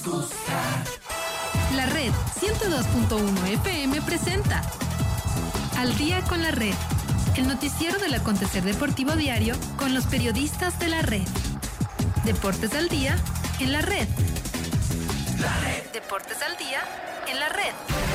La Red 102.1 FM presenta Al Día con la Red, el noticiero del acontecer deportivo diario con los periodistas de la Red. Deportes al día en la Red. Deportes al día en la Red.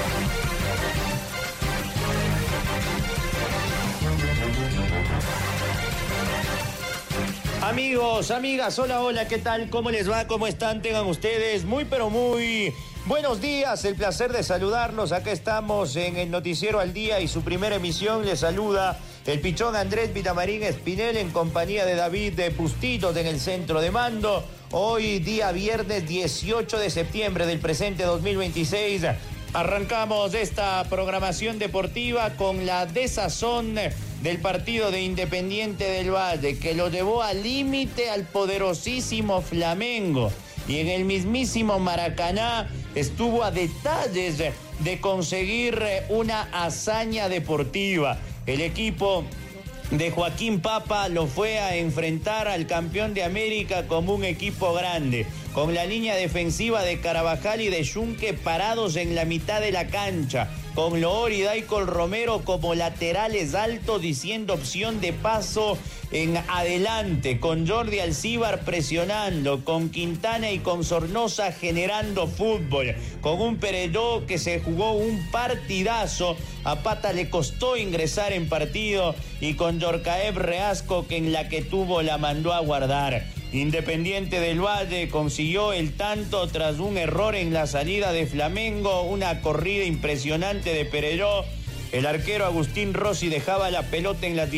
Amigos, amigas, hola, ¿qué tal? ¿Cómo les va? ¿Cómo están? Tengan ustedes muy, pero muy buenos días. El placer de saludarlos. Acá estamos en el Noticiero al Día y su primera emisión. Les saluda el pichón Andrés Vitamarín Espinel en compañía de David de Pustitos en el centro de mando. Hoy, día viernes 18 de septiembre del presente 2026. Arrancamos esta programación deportiva con la desazón del partido de Independiente del Valle, que lo llevó al límite al poderosísimo Flamengo. Y en el mismísimo Maracaná estuvo a detalles de conseguir una hazaña deportiva. El equipo de Joaquín Papa lo fue a enfrentar al campeón de América como un equipo grande, con la línea defensiva de Carabajal y de Yunque parados en la mitad de la cancha, con Loor y Daicol Romero como laterales altos diciendo opción de paso en adelante, con Jordi Alcíbar presionando, con Quintana y con Sornosa generando fútbol, con un Perelló que se jugó un partidazo, a Pata le costó ingresar en partido, y con Yorcaev Reasco que en la que tuvo la mandó a guardar. Independiente del Valle consiguió el tanto tras un error en la salida de Flamengo, una corrida impresionante de Perelló. El arquero Agustín Rossi dejaba la pelota en las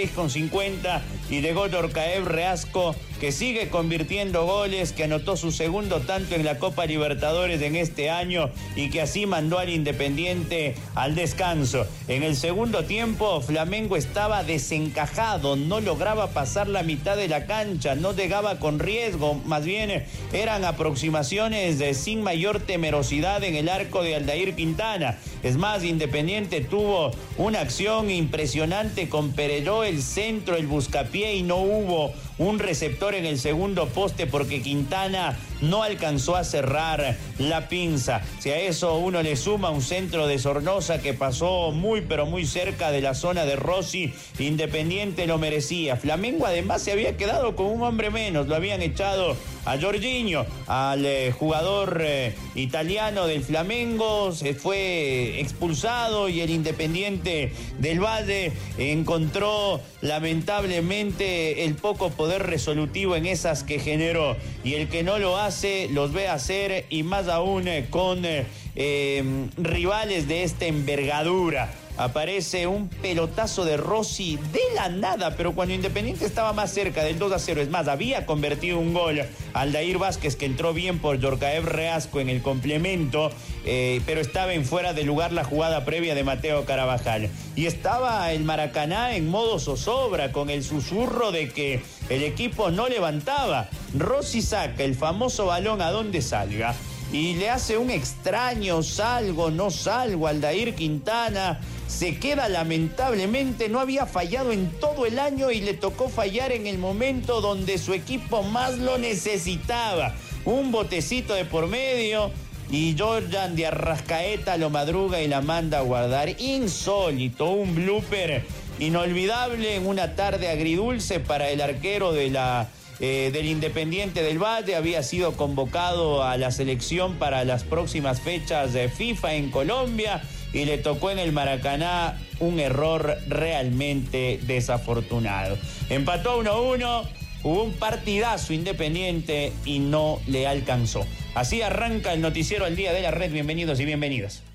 16:50 y llegó Yorcaev Reasco, que sigue convirtiendo goles, que anotó su segundo tanto en la Copa Libertadores en este año y que así mandó al Independiente al descanso. En el segundo tiempo, Flamengo estaba desencajado, no lograba pasar la mitad de la cancha, no llegaba con riesgo, más bien eran aproximaciones sin mayor temerosidad en el arco de Aldair Quintana. Es más, Independiente tuvo una acción impresionante con Perelló, el centro, el buscapié, y no hubo un receptor en el segundo poste porque Quintana no alcanzó a cerrar la pinza. Si a eso uno le suma un centro de Sornosa que pasó muy pero muy cerca de la zona de Rossi, Independiente lo merecía. Flamengo además se había quedado con un hombre menos, lo habían echado a Jorginho, al jugador italiano del Flamengo, se fue expulsado y el Independiente del Valle encontró lamentablemente el poco poder resolutivo en esas que generó, y el que no lo hace los ve hacer, y más aún con rivales de esta envergadura. Aparece un pelotazo de Rossi de la nada, pero cuando Independiente estaba más cerca del 2-0, es más, había convertido un gol Aldair Vázquez, que entró bien por Yorcaev Reasco en el complemento, pero estaba en fuera de lugar la jugada previa de Mateo Carabajal. Y estaba el Maracaná en modo zozobra, con el susurro de que el equipo no levantaba. Rossi saca el famoso balón a donde salga y le hace un extraño salgo, no salgo, Aldair Quintana. Se queda lamentablemente, no había fallado en todo el año y le tocó fallar en el momento donde su equipo más lo necesitaba. Un botecito de por medio y Jordan de Arrascaeta lo madruga y la manda a guardar. Insólito, un blooper inolvidable en una tarde agridulce para el arquero del Independiente del Valle. Había sido convocado a la selección para las próximas fechas de FIFA en Colombia y le tocó en el Maracaná un error realmente desafortunado. Empató 1-1, hubo un partidazo Independiente y no le alcanzó. Así arranca el Noticiero al Día de la Red. Bienvenidos y bienvenidas.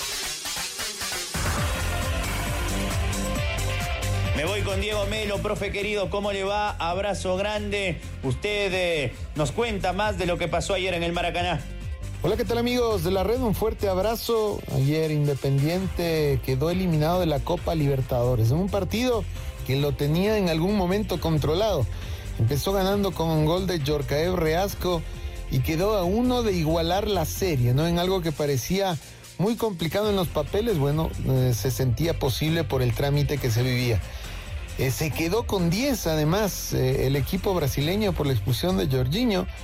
Me voy con Diego Melo. Profe querido, ¿cómo le va? Abrazo grande. Usted nos cuenta más de lo que pasó ayer en el Maracaná. Hola, ¿qué tal amigos de la Red? Un fuerte abrazo. Ayer Independiente quedó eliminado de la Copa Libertadores, en un partido que lo tenía en algún momento controlado. Empezó ganando con un gol de Yorcaev Reasco y quedó a uno de igualar la serie, ¿no? En algo que parecía muy complicado en los papeles, bueno, se sentía posible por el trámite que se vivía. Se quedó con 10 además el equipo brasileño por la expulsión de Jorginho.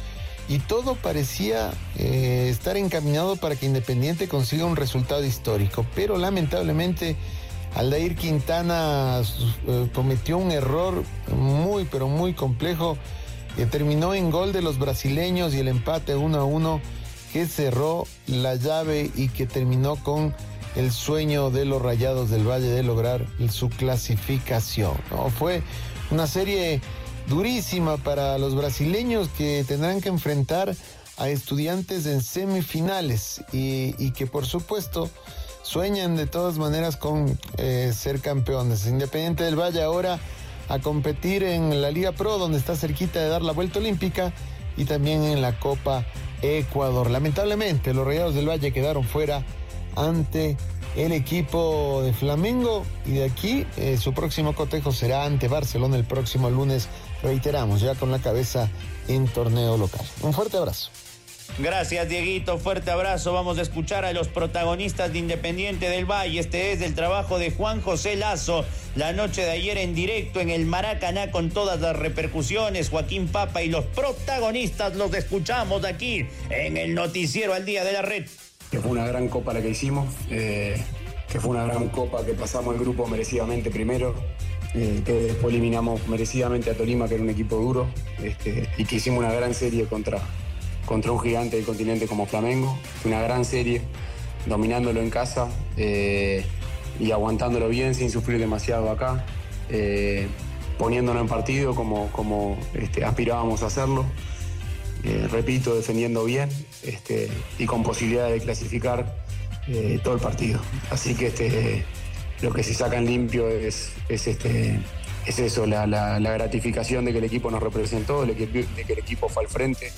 y todo parecía estar encaminado para que Independiente consiga un resultado histórico, pero lamentablemente Aldair Quintana cometió un error muy, pero muy complejo, que terminó en gol de los brasileños y el empate 1-1, que cerró la llave y que terminó con el sueño de los Rayados del Valle de lograr su clasificación, ¿no? Fue una serie durísima para los brasileños, que tendrán que enfrentar a Estudiantes en semifinales y que por supuesto sueñan de todas maneras con ser campeones. Independiente del Valle ahora a competir en la Liga Pro, donde está cerquita de dar la vuelta olímpica, y también en la Copa Ecuador. Lamentablemente los Rayados del Valle quedaron fuera ante el equipo de Flamengo, y de aquí su próximo cotejo será ante Barcelona el próximo lunes, reiteramos, ya con la cabeza en torneo local. Un fuerte abrazo. Gracias, Dieguito, fuerte abrazo. Vamos a escuchar a los protagonistas de Independiente del Valle. Este es el trabajo de Juan José Lazo, la noche de ayer en directo en el Maracaná, con todas las repercusiones. Joaquín Papa y los protagonistas los escuchamos aquí en el Noticiero al Día de la Red. Que fue una gran copa la que hicimos, que fue una gran copa, que pasamos el grupo merecidamente primero, que después eliminamos merecidamente a Tolima, que era un equipo duro, y que hicimos una gran serie contra un gigante del continente como Flamengo. Fue una gran serie, dominándolo en casa y aguantándolo bien sin sufrir demasiado acá, poniéndonos en partido como aspirábamos a hacerlo. Repito, defendiendo bien y con posibilidad de clasificar todo el partido. Así que lo que se saca en limpio es eso, la gratificación de que el equipo nos representó, de que el equipo fue al frente,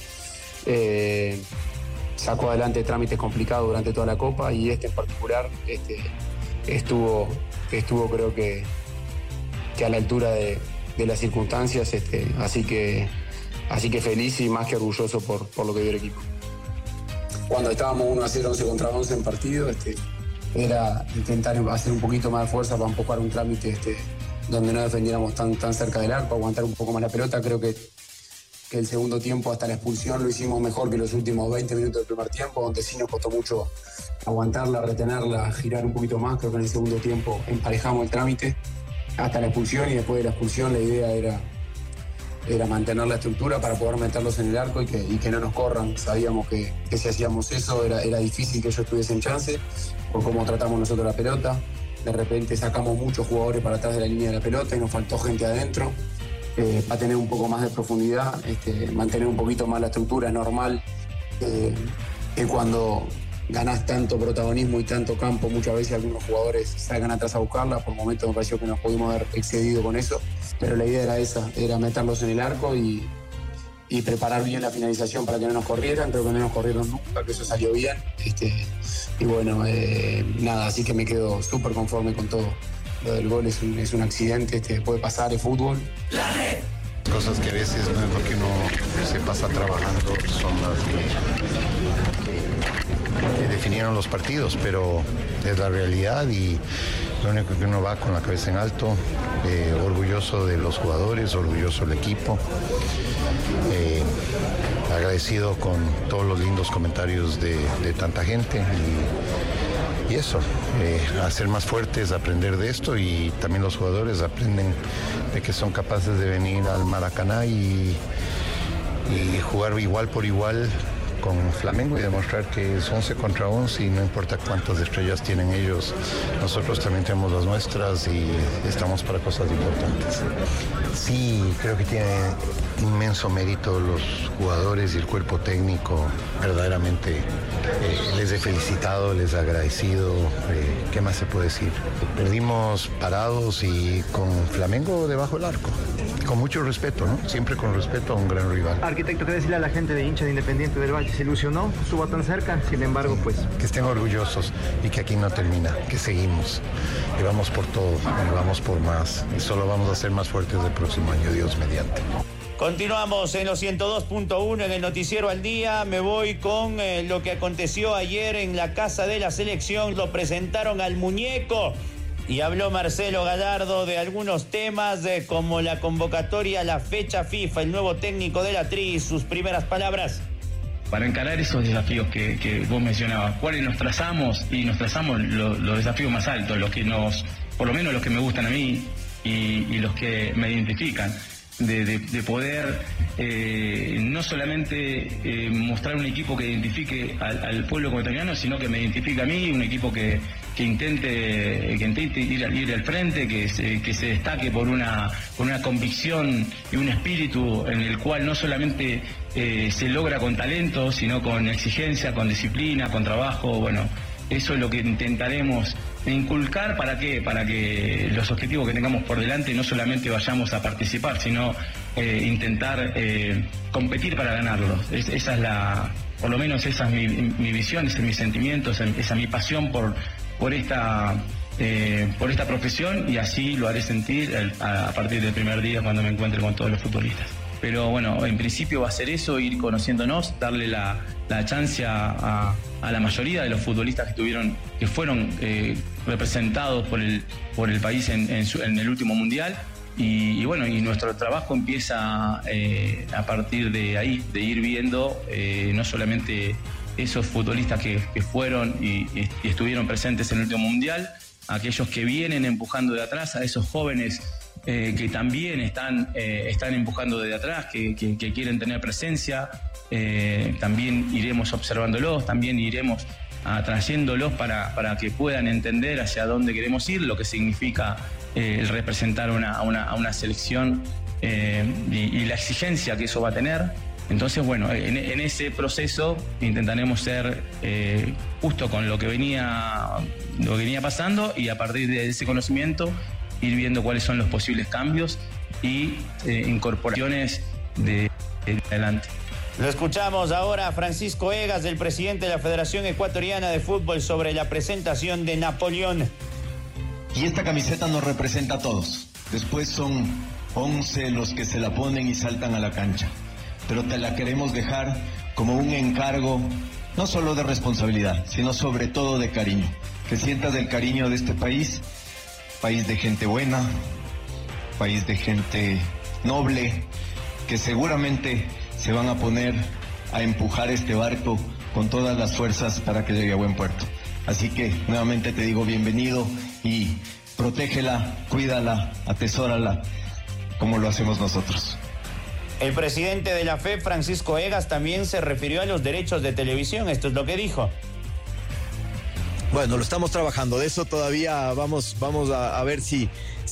sacó adelante trámites complicados durante toda la Copa, y en particular estuvo creo que a la altura de las circunstancias, Así que feliz y más que orgulloso por lo que dio el equipo. Cuando estábamos 1-0, 11 contra 11 en partido, era intentar hacer un poquito más de fuerza para empujar un trámite donde no defendiéramos tan cerca del arco, aguantar un poco más la pelota. Creo que el segundo tiempo, hasta la expulsión, lo hicimos mejor que los últimos 20 minutos del primer tiempo, donde sí nos costó mucho aguantarla, retenerla, girar un poquito más. Creo que en el segundo tiempo emparejamos el trámite hasta la expulsión, y después de la expulsión la idea era mantener la estructura para poder meterlos en el arco y que no nos corran. Sabíamos que si hacíamos eso era difícil que ellos tuviesen chance por cómo tratamos nosotros la pelota. De repente sacamos muchos jugadores para atrás de la línea de la pelota y nos faltó gente adentro. Para tener un poco más de profundidad, mantener un poquito más la estructura. Es normal que cuando ganás tanto protagonismo y tanto campo, muchas veces algunos jugadores salgan atrás a buscarla. Por momentos me pareció que nos pudimos haber excedido con eso, pero la idea era esa, era meterlos en el arco y preparar bien la finalización para que no nos corrieran. Creo que no nos corrieron nunca, que eso salió bien. Y bueno, nada, así que me quedo súper conforme con todo. Lo del gol es un accidente, puede pasar, es fútbol. Cosas que a veces no es lo que uno se pasa trabajando, son las que definieron los partidos, pero es la realidad, y lo único que uno va con la cabeza en alto, orgulloso de los jugadores, orgulloso del equipo, agradecido con todos los lindos comentarios de tanta gente, y eso, hacer más fuertes, aprender de esto, y también los jugadores aprenden de que son capaces de venir al Maracaná y jugar igual por igual con Flamengo y demostrar que es 11 contra 11 y no importa cuántas estrellas tienen ellos, nosotros también tenemos las nuestras y estamos para cosas importantes. Sí, creo que tiene inmenso mérito los jugadores y el cuerpo técnico, verdaderamente les he felicitado, les he agradecido, ¿qué más se puede decir? Perdimos parados y con Flamengo debajo del arco, con mucho respeto, ¿no? Siempre con respeto a un gran rival. Arquitecto, ¿qué decirle a la gente de hincha de Independiente del Valle? Se ilusionó, estuvo tan cerca, sin embargo, pues... Que estén orgullosos y que aquí no termina, que seguimos, que vamos por todo, y vamos por más, y solo vamos a ser más fuertes el próximo año, Dios mediante. Continuamos en los 102.1 en el Noticiero al Día. Me voy con lo que aconteció ayer en la casa de la selección. Lo presentaron al muñeco y habló Marcelo Gallardo de algunos temas como la convocatoria a la fecha FIFA, el nuevo técnico de la Tri. Sus primeras palabras. para encarar esos desafíos que vos mencionabas. ¿Cuáles nos trazamos? Y nos trazamos los desafíos más altos, los que por lo menos los que me gustan a mí y los que me identifican. De poder no solamente mostrar un equipo que identifique al pueblo ecuatoriano, sino que me identifique a mí, un equipo que intente ir al frente, que se destaque por una convicción y un espíritu en el cual no solamente se logra con talento, sino con exigencia, con disciplina, con trabajo. Bueno, eso es lo que intentaremos inculcar. ¿Para qué? Para que los objetivos que tengamos por delante no solamente vayamos a participar, sino intentar competir para ganarlos. Por lo menos esa es mi visión, ese es mi sentimiento, esa es mi pasión por esta profesión, y así lo haré sentir a partir del primer día cuando me encuentre con todos los futbolistas. Pero bueno, en principio va a ser eso, ir conociéndonos, darle la chance a la mayoría de los futbolistas que fueron representados por el país en el último mundial. Y bueno, y nuestro trabajo empieza a partir de ahí, de ir viendo no solamente esos futbolistas que fueron y estuvieron presentes en el último mundial, aquellos que vienen empujando de atrás, a esos jóvenes que también están empujando desde atrás, que quieren tener presencia. También iremos observándolos, también iremos atrayéndolos para que puedan entender hacia dónde queremos ir, lo que significa el representar a una selección y la exigencia que eso va a tener. Entonces, bueno, en ese proceso intentaremos ser justo con lo que venía pasando, y a partir de ese conocimiento ir viendo cuáles son los posibles cambios y incorporaciones de adelante. Lo escuchamos ahora a Francisco Egas, el presidente de la Federación Ecuatoriana de Fútbol, sobre la presentación de Napoleón. Y esta camiseta nos representa a todos. Después son 11 los que se la ponen y saltan a la cancha. Pero te la queremos dejar como un encargo, no solo de responsabilidad, sino sobre todo de cariño. Que sientas el cariño de este país de gente buena, país de gente noble, que seguramente se van a poner a empujar este barco con todas las fuerzas para que llegue a buen puerto. Así que nuevamente te digo bienvenido, y protégela, cuídala, atesórala, como lo hacemos nosotros. El presidente de la FEP, Francisco Egas, también se refirió a los derechos de televisión. Esto es lo que dijo. Bueno, lo estamos trabajando. De eso todavía vamos a ver si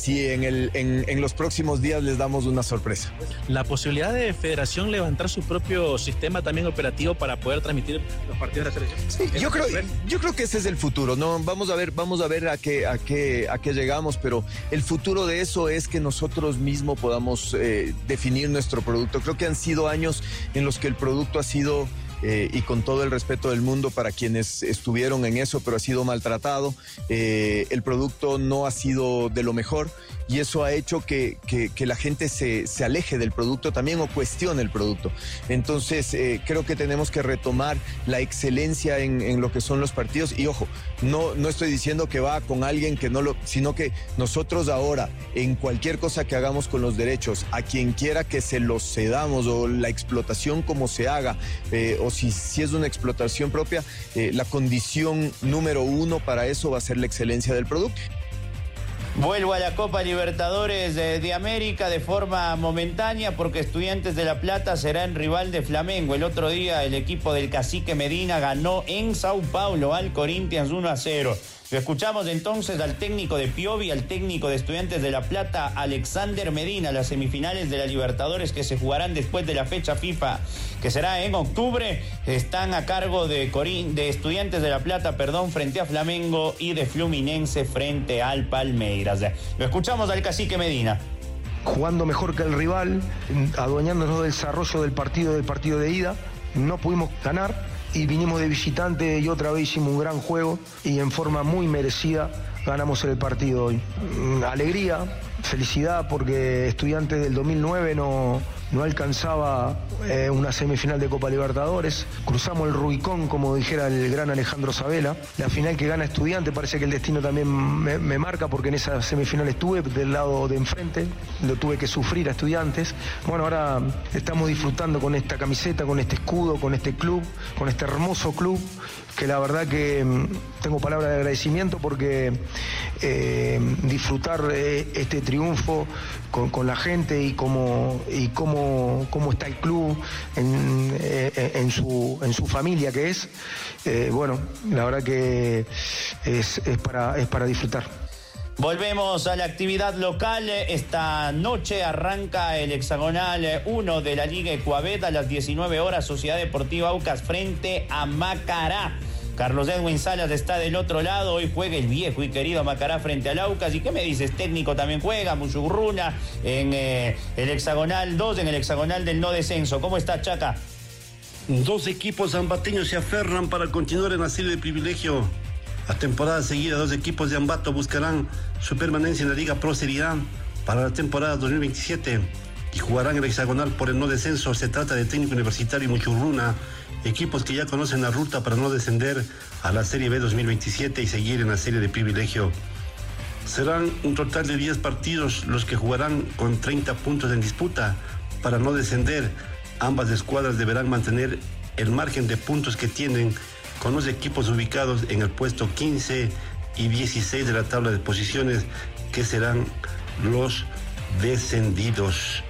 en los próximos días les damos una sorpresa. La posibilidad de Federación levantar su propio sistema también operativo para poder transmitir los partidos de la selección. Sí, yo creo que ese es el futuro, ¿no? Vamos a ver a qué llegamos, pero el futuro de eso es que nosotros mismos podamos definir nuestro producto. Creo que han sido años en los que el producto ha sido y con todo el respeto del mundo para quienes estuvieron en eso, pero ha sido maltratado. El producto no ha sido de lo mejor y eso ha hecho que la gente se aleje del producto también o cuestione el producto. Entonces creo que tenemos que retomar la excelencia en lo que son los partidos y ojo, no estoy diciendo que va con alguien que no lo, sino que nosotros ahora en cualquier cosa que hagamos con los derechos, a quien quiera que se los cedamos o la explotación como se haga, o si es una explotación propia, la condición número uno para eso va a ser la excelencia del producto. Vuelvo a la Copa Libertadores de América de forma momentánea porque Estudiantes de La Plata será el rival de Flamengo. El otro día el equipo del Cacique Medina ganó en Sao Paulo al Corinthians 1-0. Lo escuchamos entonces al técnico de Piovi, al técnico de Estudiantes de La Plata, Alexander Medina. Las semifinales de la Libertadores que se jugarán después de la fecha FIFA, que será en octubre, están a cargo de Estudiantes de La Plata, frente a Flamengo, y de Fluminense frente al Palmeiras. Lo escuchamos al Cacique Medina. Jugando mejor que el rival, adueñándonos del desarrollo del partido de ida, no pudimos ganar. Y vinimos de visitante y otra vez hicimos un gran juego y en forma muy merecida ganamos el partido hoy. Alegría, felicidad porque Estudiantes del 2009 no alcanzaba una semifinal de Copa Libertadores. Cruzamos el Rubicón, como dijera el gran Alejandro Sabela. La final que gana Estudiantes, parece que el destino también me marca, porque en esa semifinal estuve del lado de enfrente, lo tuve que sufrir a Estudiantes. Bueno, ahora estamos disfrutando con esta camiseta, con este escudo, con este club, con este hermoso club, que la verdad que tengo palabras de agradecimiento, porque disfrutar este triunfo con la gente y cómo está el club en su familia que es, bueno, la verdad que es para disfrutar. Volvemos a la actividad local. Esta noche arranca el hexagonal 1 de la Liga Ecuaveda a las 19 horas, Sociedad Deportiva Aucas frente a Macará. Carlos Edwin Salas está del otro lado. Hoy juega el viejo y querido Macará frente al Aucas. ¿Y qué me dices? Técnico también juega, Muchurruna, en el hexagonal 2, en el hexagonal del no descenso. ¿Cómo está, Chaca? Dos equipos ambateños se aferran para continuar en la serie de privilegio. A temporada seguida, dos equipos de Ambato buscarán su permanencia en la Liga Pro Serie A para la temporada 2027 y jugarán el hexagonal por el no descenso. Se trata de Técnico Universitario y Muchurruna, equipos que ya conocen la ruta para no descender a la Serie B 2027 y seguir en la serie de privilegio. Serán un total de 10 partidos los que jugarán con 30 puntos en disputa para no descender. Ambas escuadras deberán mantener el margen de puntos que tienen con los equipos ubicados en el puesto 15 y 16 de la tabla de posiciones, que serán los descendidos.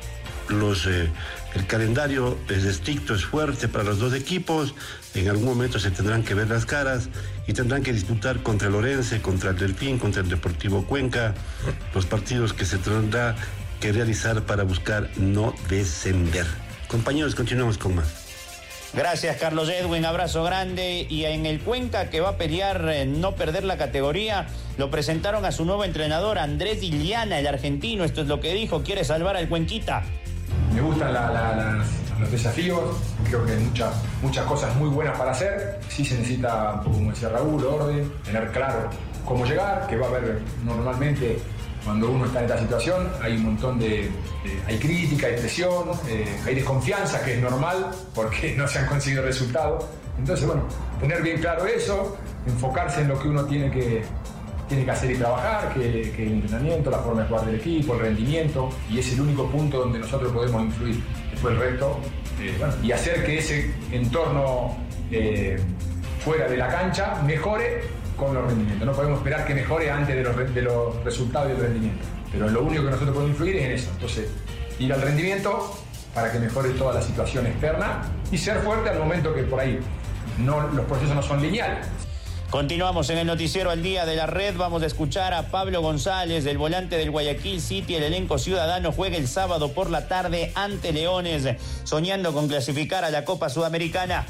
El calendario es estricto, es fuerte para los dos equipos. En algún momento se tendrán que ver las caras y tendrán que disputar contra el Orense, contra el Delfín, contra el Deportivo Cuenca, los partidos que se tendrá que realizar para buscar no descender. Compañeros, continuamos con más. Gracias, Carlos Edwin, abrazo grande. Y en el Cuenca, que va a pelear no perder la categoría, lo presentaron a su nuevo entrenador, Andrés Iliana, el argentino. Esto es lo que dijo: quiere salvar al Cuenquita. Me gustan los desafíos, creo que hay muchas cosas muy buenas para hacer. Sí se necesita, como decía Raúl, orden, tener claro cómo llegar, que va a haber normalmente, cuando uno está en esta situación, hay un montón hay crítica, hay presión, hay desconfianza, que es normal porque no se han conseguido resultados. Entonces, bueno, tener bien claro eso, enfocarse en lo que uno tiene que hacer y trabajar, que el entrenamiento, la forma de jugar del equipo, el rendimiento, y es el único punto donde nosotros podemos influir. Después el resto, y hacer que ese entorno fuera de la cancha mejore con los rendimientos. No podemos esperar que mejore antes de los resultados y el rendimiento. Pero lo único que nosotros podemos influir es en eso. Entonces, ir al rendimiento para que mejore toda la situación externa y ser fuerte al momento que por ahí los procesos no son lineales. Continuamos en el noticiero al día de la red. Vamos a escuchar a Pablo González, del volante del Guayaquil City. El elenco ciudadano juega el sábado por la tarde ante Leones, soñando con clasificar a la Copa Sudamericana.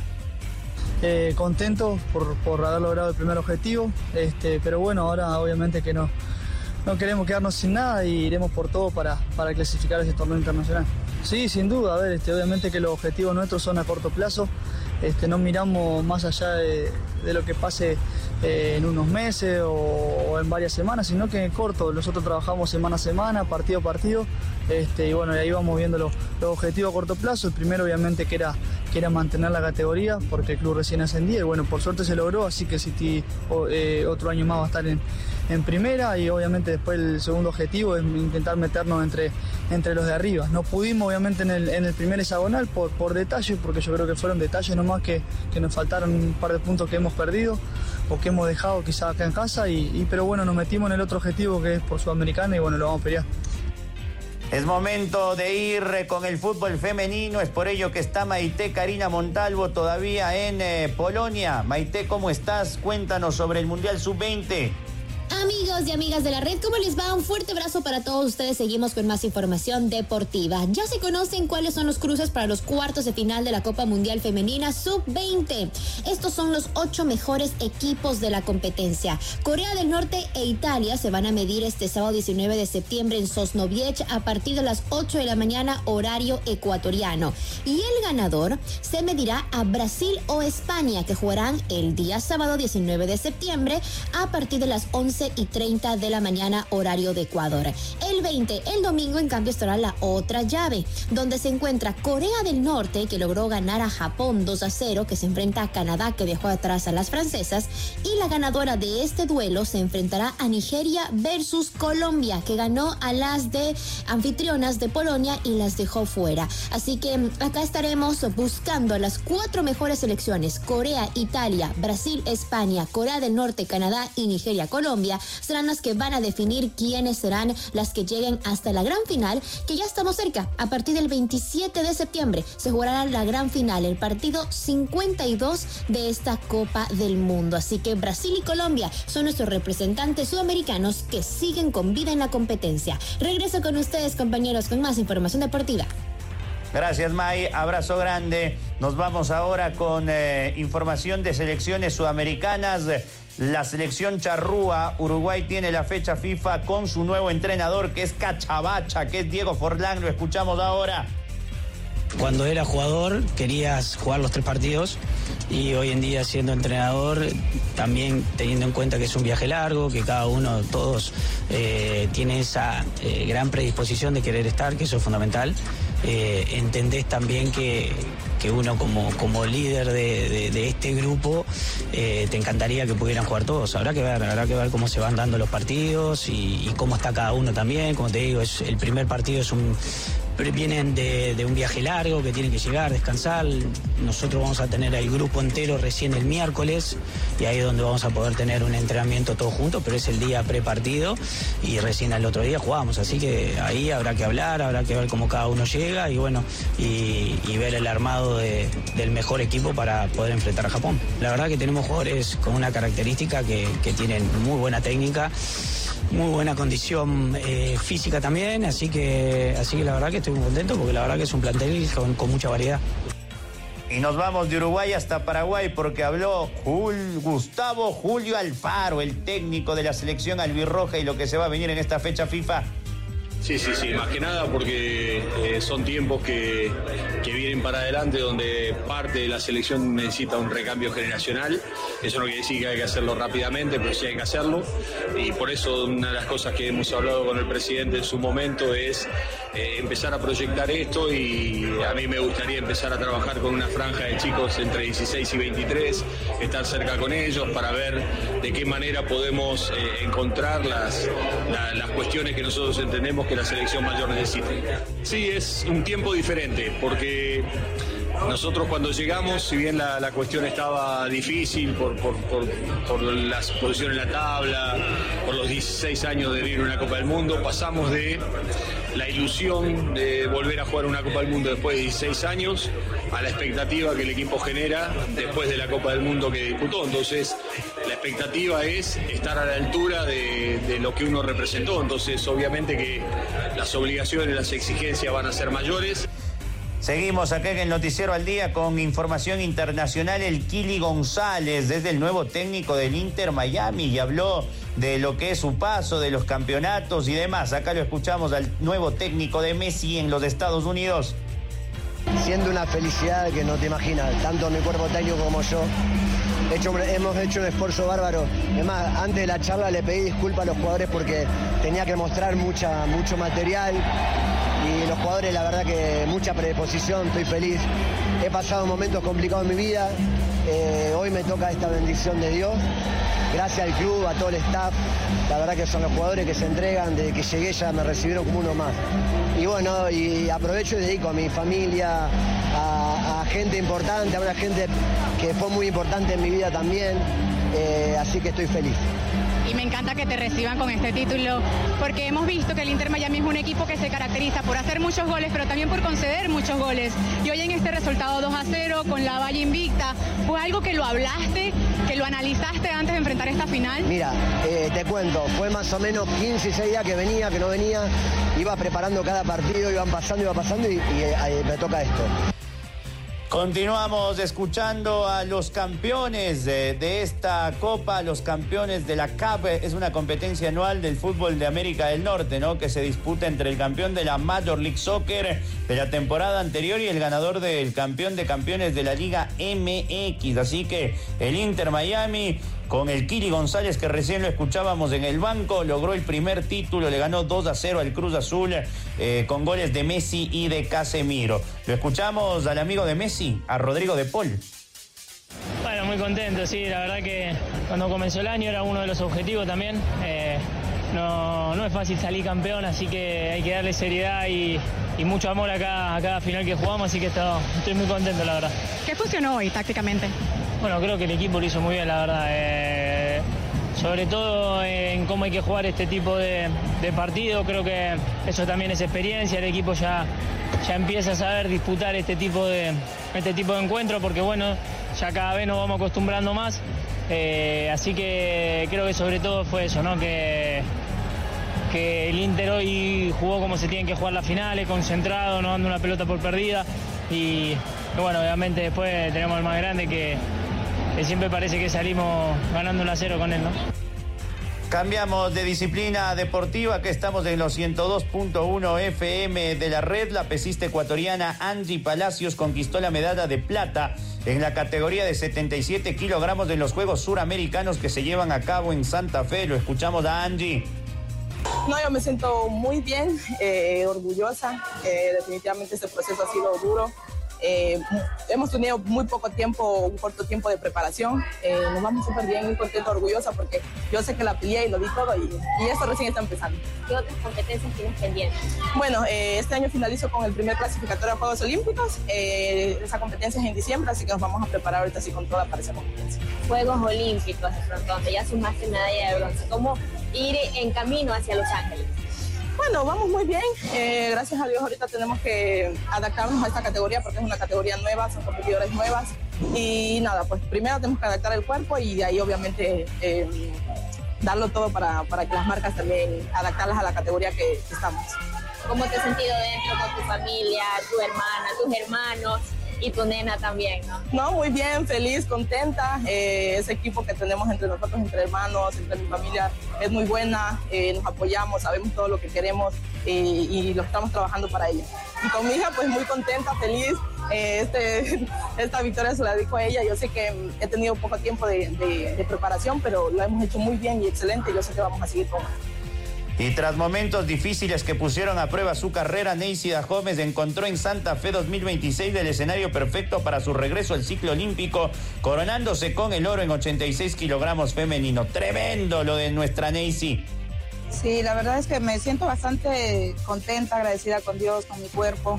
Contento por haber logrado el primer objetivo, pero bueno, ahora obviamente que no queremos quedarnos sin nada y iremos por todo para clasificar ese torneo internacional. Sí, sin duda, obviamente que los objetivos nuestros son a corto plazo. No miramos más allá de lo que pase en unos meses o en varias semanas, sino que en corto. Nosotros trabajamos semana a semana, partido a partido, y bueno, ahí vamos viendo los objetivos a corto plazo. El primero obviamente que era mantener la categoría, porque el club recién ascendía, y bueno, por suerte se logró, así que City otro año más va a estar en primera, y obviamente después el segundo objetivo es intentar meternos entre los de arriba. No pudimos obviamente en el primer hexagonal por detalles, porque yo creo que fueron detalles nomás que nos faltaron un par de puntos que hemos perdido o que hemos dejado quizás acá en casa, pero bueno, nos metimos en el otro objetivo que es por Sudamericana y bueno, lo vamos a pelear. Es momento de ir con el fútbol femenino, es por ello que está Maite Karina Montalvo todavía en Polonia. Maite, ¿cómo estás? Cuéntanos sobre el Mundial Sub-20. Amigos y amigas de la red, ¿cómo les va? Un fuerte abrazo para todos ustedes. Seguimos con más información deportiva. Ya se conocen cuáles son los cruces para los cuartos de final de la Copa Mundial Femenina Sub-20. Estos son los 8 mejores equipos de la competencia. Corea del Norte e Italia se van a medir este sábado 19 de septiembre en Sosnowiec a partir de las 8 de la mañana, horario ecuatoriano. Y el ganador se medirá a Brasil o España, que jugarán el día sábado 19 de septiembre a partir de las 11 11:30 de la mañana, horario de Ecuador. El 20, el domingo, en cambio, estará la otra llave, donde se encuentra Corea del Norte, que logró ganar a Japón 2-0, que se enfrenta a Canadá, que dejó atrás a las francesas, y la ganadora de este duelo se enfrentará a Nigeria versus Colombia, que ganó a las de anfitrionas de Polonia y las dejó fuera. Así que acá estaremos buscando a las 4 mejores selecciones: Corea, Italia, Brasil, España, Corea del Norte, Canadá y Nigeria, Colombia. Serán las que van a definir quiénes serán las que lleguen hasta la gran final, que ya estamos cerca. A partir del 27 de septiembre se jugará la gran final, el partido 52 de esta Copa del Mundo. Así que Brasil y Colombia son nuestros representantes sudamericanos que siguen con vida en la competencia. Regreso con ustedes, compañeros, con más información deportiva. Gracias, May. Abrazo grande. Nos vamos ahora con información de selecciones sudamericanas. La selección charrúa, Uruguay tiene la fecha FIFA con su nuevo entrenador, que es Cachabacha, que es Diego Forlán. Lo escuchamos ahora. Cuando era jugador querías jugar los 3 partidos, y hoy en día, siendo entrenador, también teniendo en cuenta que es un viaje largo, que cada uno, todos tiene esa gran predisposición de querer estar, que eso es fundamental. Entendés también que uno como líder de este grupo, te encantaría que pudieran jugar todos. Habrá que ver cómo se van dando los partidos y cómo está cada uno también. Como te digo, el primer partido vienen de un viaje largo, que tienen que llegar, descansar. Nosotros vamos a tener el grupo entero recién el miércoles, y ahí es donde vamos a poder tener un entrenamiento todos juntos, pero es el día prepartido y recién al otro día jugamos. Así que ahí habrá que hablar, habrá que ver cómo cada uno llega y bueno, y ver el armado del mejor equipo para poder enfrentar a Japón. La verdad que tenemos jugadores con una característica que tienen muy buena técnica, muy buena condición física también, así que la verdad que estoy muy contento, porque la verdad que es un plantel con mucha variedad. Y nos vamos de Uruguay hasta Paraguay, porque habló Gustavo Julio Alfaro, el técnico de la selección albirroja, y lo que se va a venir en esta fecha FIFA. Sí, más que nada porque son tiempos que vienen para adelante, donde parte de la selección necesita un recambio generacional. Eso no quiere decir que hay que hacerlo rápidamente, pero sí hay que hacerlo, y por eso una de las cosas que hemos hablado con el presidente en su momento es empezar a proyectar esto, y a mí me gustaría empezar a trabajar con una franja de chicos entre 16 y 23, estar cerca con ellos para ver de qué manera podemos encontrar las cuestiones que nosotros entendemos que la selección mayor necesita. Sí, es un tiempo diferente, porque nosotros cuando llegamos, si bien la cuestión estaba difícil por la posición en la tabla, por los 16 años de vivir una Copa del Mundo, pasamos de la ilusión de volver a jugar una Copa del Mundo después de 16 años a la expectativa que el equipo genera después de la Copa del Mundo que disputó. Entonces, la expectativa es estar a la altura de lo que uno representó. Entonces, obviamente que las obligaciones, las exigencias van a ser mayores. Seguimos acá en el Noticiero al Día con información internacional. El Kili González, desde el nuevo técnico del Inter Miami, y habló de lo que es su paso, de los campeonatos y demás. Acá lo escuchamos al nuevo técnico de Messi en los Estados Unidos. Siendo una felicidad que no te imaginas, tanto mi cuerpo técnico como yo. Hemos hecho un esfuerzo bárbaro. Además, antes de la charla le pedí disculpas a los jugadores porque tenía que mostrar mucho material. Y los jugadores, la verdad que mucha predisposición, estoy feliz. He pasado momentos complicados en mi vida. Hoy me toca esta bendición de Dios. Gracias al club, a todo el staff. La verdad que son los jugadores que se entregan. Desde que llegué ya me recibieron como uno más. Y bueno, y aprovecho y dedico a mi familia, a gente importante, a una gente que fue muy importante en mi vida también. Así que estoy feliz. Y me encanta que te reciban con este título, porque hemos visto que el Inter Miami es un equipo que se caracteriza por hacer muchos goles, pero también por conceder muchos goles. Y hoy en este resultado 2-0 con la valla invicta, ¿fue algo que lo hablaste, que lo analizaste antes de enfrentar esta final? Mira, te cuento, fue más o menos 15 y 6 días que venía, que no venía, iba preparando cada partido, iba pasando y me toca esto. Continuamos escuchando a los campeones de esta Copa, los campeones de la CAP. Es una competencia anual del fútbol de América del Norte, ¿no? Que se disputa entre el campeón de la Major League Soccer de la temporada anterior y el ganador del campeón de campeones de la Liga MX. Así que el Inter Miami, con el Kili González, que recién lo escuchábamos en el banco, logró el primer título, le ganó 2-0 al Cruz Azul con goles de Messi y de Casemiro. Lo escuchamos al amigo de Messi, a Rodrigo de Paul. Bueno, muy contento, sí, la verdad que cuando comenzó el año era uno de los objetivos también. No es fácil salir campeón, así que hay que darle seriedad y mucho amor a cada final que jugamos, así que estoy muy contento, la verdad. ¿Qué funcionó hoy tácticamente? Bueno, creo que el equipo lo hizo muy bien, la verdad. Sobre todo en cómo hay que jugar este tipo de partido. Creo que eso también es experiencia. El equipo ya empieza a saber disputar este tipo de encuentro, porque bueno, ya cada vez nos vamos acostumbrando más. Así que creo que sobre todo fue eso, ¿no? Que el Inter hoy jugó como se tienen que jugar las finales, concentrado, no dando una pelota por perdida. Y bueno, obviamente después tenemos el más grande que siempre parece que salimos ganando 1-0 con él, ¿no? Cambiamos de disciplina deportiva, que estamos en los 102.1 FM de la red. La pesista ecuatoriana Angie Palacios conquistó la medalla de plata en la categoría de 77 kilogramos de los Juegos Suramericanos que se llevan a cabo en Santa Fe. Lo escuchamos a Angie. No, yo me siento muy bien, orgullosa. Definitivamente este proceso ha sido duro. Hemos tenido muy poco tiempo, un corto tiempo de preparación. Nos vamos súper bien, muy contenta, orgullosa, porque yo sé que la peleé y lo di todo y esto recién está empezando. ¿Qué otras competencias tienes pendientes? Bueno, este año finalizo con el primer clasificatorio a Juegos Olímpicos. Esa competencia es en diciembre, así que nos vamos a preparar ahorita así con toda para esa competencia. Juegos Olímpicos de pronto, donde ya sumaste medalla de bronce. ¿Cómo ir en camino hacia Los Ángeles? Bueno, vamos muy bien. Gracias a Dios ahorita tenemos que adaptarnos a esta categoría porque es una categoría nueva, son competidores nuevas. Y nada, pues primero tenemos que adaptar el cuerpo y de ahí obviamente darlo todo para que las marcas también adaptarlas a la categoría que estamos. ¿Cómo te has sentido dentro con tu familia, tu hermana, tus hermanos? Y tu nena también, ¿no? No, muy bien, feliz, contenta. Ese equipo que tenemos entre nosotros, entre hermanos, entre mi familia, es muy buena. Nos apoyamos, sabemos todo lo que queremos y lo estamos trabajando para ello. Y con mi hija, pues muy contenta, feliz. Esta victoria se la dedico a ella. Yo sé que he tenido poco tiempo de preparación, pero lo hemos hecho muy bien y excelente. Yo sé que vamos a seguir con. Y tras momentos difíciles que pusieron a prueba su carrera, Neisida Gómez encontró en Santa Fe 2026 el escenario perfecto para su regreso al ciclo olímpico, coronándose con el oro en 86 kilogramos femenino. Tremendo lo de nuestra Neisy. Sí, la verdad es que me siento bastante contenta, agradecida con Dios, con mi cuerpo.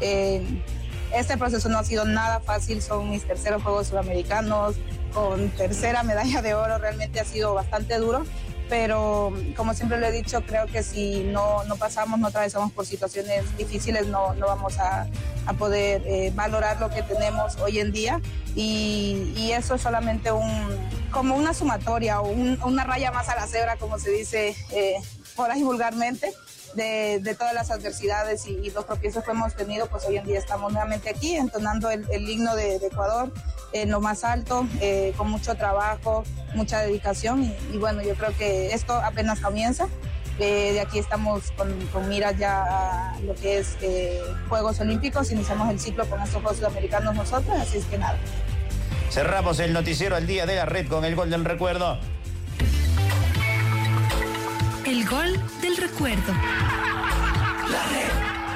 Este proceso no ha sido nada fácil, son mis terceros Juegos Suramericanos, con tercera medalla de oro, realmente ha sido bastante duro. Pero como siempre lo he dicho, creo que si no pasamos, no atravesamos por situaciones difíciles, no vamos a poder valorar lo que tenemos hoy en día. Y eso es solamente como una sumatoria o una raya más a la cebra, como se dice por ahí vulgarmente, de todas las adversidades y los tropiezos que hemos tenido. Pues hoy en día estamos nuevamente aquí entonando el himno de Ecuador en lo más alto, con mucho trabajo, mucha dedicación y bueno, yo creo que esto apenas comienza. De aquí estamos con miras ya a lo que es Juegos Olímpicos. Iniciamos el ciclo con estos Juegos Sudamericanos nosotros, así es que nada. Cerramos el noticiero al día de la red con el gol del recuerdo. El gol del recuerdo. La red.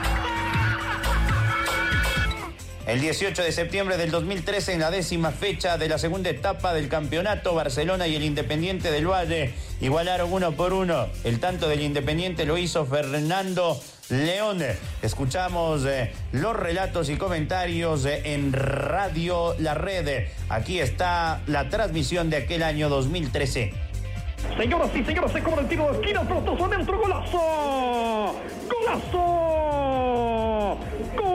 El 18 de septiembre del 2013, en la 10ª fecha de la segunda etapa del campeonato, Barcelona y el Independiente del Valle igualaron 1-1. El tanto del Independiente lo hizo Fernando León. Escuchamos los relatos y comentarios en Radio La Red. Aquí está la transmisión de aquel año 2013. Señoras y señores, se cobra el tiro de esquina, pelotazo adentro, golazo. ¡Golazo! ¡Gol!